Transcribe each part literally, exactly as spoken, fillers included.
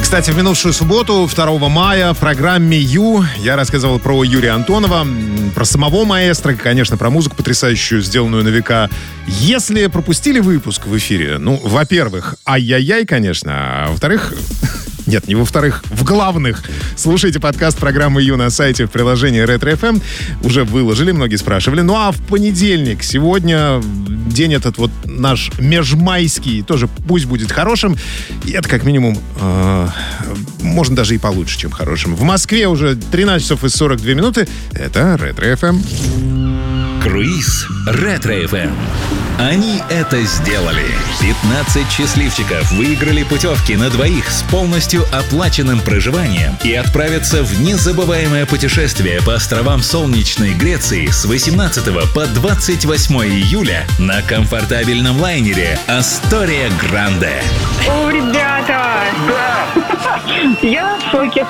Кстати, в минувшую субботу, второго мая, в программе «Ю» я рассказывал про Юрия Антонова, про самого маэстро, конечно, про музыку потрясающую, сделанную на века. Если пропустили выпуск в эфире, ну, во-первых, ай-яй-яй, конечно, а во-вторых... Нет, не во-вторых, в главных. Слушайте подкаст программы «Ю» на сайте в приложении Ретро эф эм. Уже выложили, многие спрашивали. Ну а в понедельник, сегодня, день этот вот наш межмайский, тоже пусть будет хорошим. И это как минимум, э, можно даже и получше, чем хорошим. В Москве уже тринадцать часов и сорок две минуты. Это Ретро эф эм. Круиз Ретро эф эм. Они это сделали. пятнадцать счастливчиков выиграли путевки на двоих с полностью оплаченным проживанием и отправятся в незабываемое путешествие по островам солнечной Греции с восемнадцатого по двадцать восьмое июля на комфортабельном лайнере «Астория Гранде». О, ребята! Да! Я в шоке.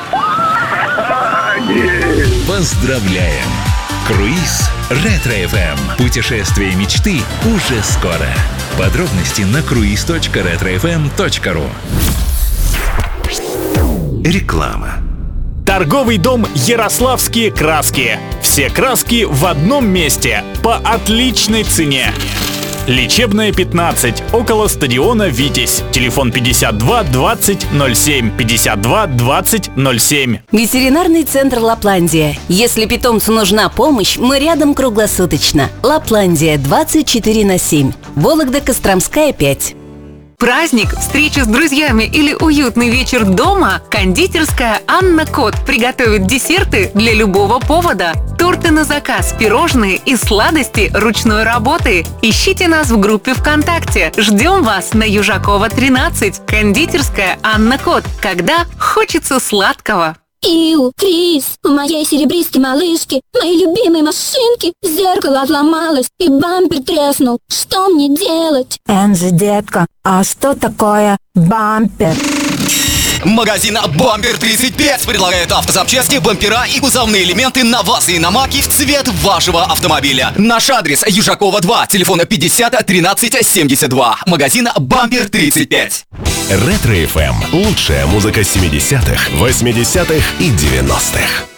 Поздравляем! Круиз Ретро эф эм. Путешествие мечты уже скоро. Подробности на круиз точка ретро эф эм точка ру. Реклама. Торговый дом «Ярославские краски». Все краски в одном месте по отличной цене. Лечебная, пятнадцать, около стадиона «Витязь». Телефон пятьдесят два двадцать ноль семь, пятьдесят два двадцать ноль семь. Ветеринарный центр «Лапландия». Если питомцу нужна помощь, мы рядом круглосуточно. «Лапландия» двадцать четыре на семь. Вологда-Костромская, пять. Праздник, встреча с друзьями или уютный вечер дома? Кондитерская «Анна Кот» приготовит десерты для любого повода. Торты на заказ, пирожные и сладости ручной работы. Ищите нас в группе ВКонтакте. Ждем вас на Южакова, тринадцать. Кондитерская «Анна Кот». Когда хочется сладкого. Иу, Крис, у моей серебристой малышки, моей любимой машинки, зеркало отломалось и бампер треснул. Что мне делать? Энзи, детка, а что такое бампер? Магазин «Бампер тридцать пять» предлагает автозапчасти, бампера и кузовные элементы на ВАЗ и иномарки в цвет вашего автомобиля. Наш адрес: Южакова, два, телефон пятьдесят тринадцать семьдесят два. Магазин «Бампер тридцать пять». Ретро эф эм. Лучшая музыка семидесятых, восьмидесятых и девяностых.